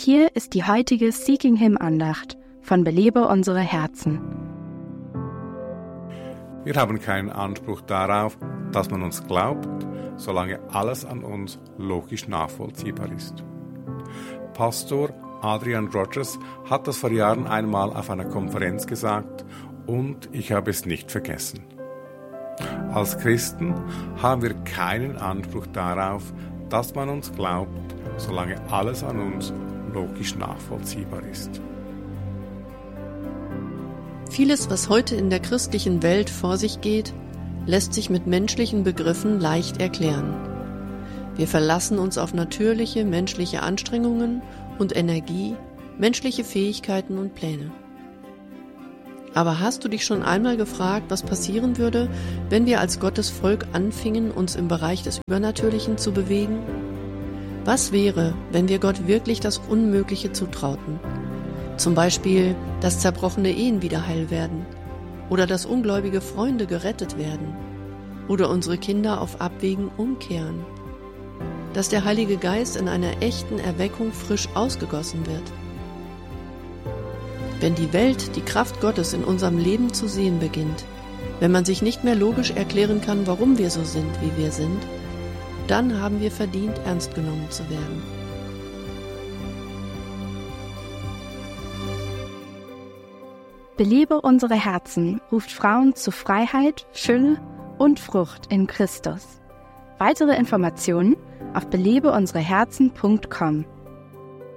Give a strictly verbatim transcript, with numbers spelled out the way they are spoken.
hier ist die heutige Seeking Him Andacht von Belebe unsere Herzen. Wir haben keinen Anspruch darauf, dass man uns glaubt, solange alles an uns logisch nachvollziehbar ist. Pastor Adrian Rogers hat das vor Jahren einmal auf einer Konferenz gesagt und ich habe es nicht vergessen. Als Christen haben wir keinen Anspruch darauf, dass man uns glaubt, solange alles an uns logisch nachvollziehbar ist. Vieles, was heute in der christlichen Welt vor sich geht, lässt sich mit menschlichen Begriffen leicht erklären. Wir verlassen uns auf natürliche menschliche Anstrengungen und Energie, menschliche Fähigkeiten und Pläne. Aber hast du dich schon einmal gefragt, was passieren würde, wenn wir als Gottes Volk anfingen, uns im Bereich des Übernatürlichen zu bewegen? Was wäre, wenn wir Gott wirklich das Unmögliche zutrauten? Zum Beispiel, dass zerbrochene Ehen wieder heil werden oder dass ungläubige Freunde gerettet werden oder unsere Kinder auf Abwägen umkehren, dass der Heilige Geist in einer echten Erweckung frisch ausgegossen wird. Wenn die Welt die Kraft Gottes in unserem Leben zu sehen beginnt, wenn man sich nicht mehr logisch erklären kann, warum wir so sind, wie wir sind, dann haben wir verdient, ernst genommen zu werden. Belebe unsere Herzen ruft Frauen zu Freiheit, Fülle und Frucht in Christus. Weitere Informationen auf belebe unsere herzen punkt com.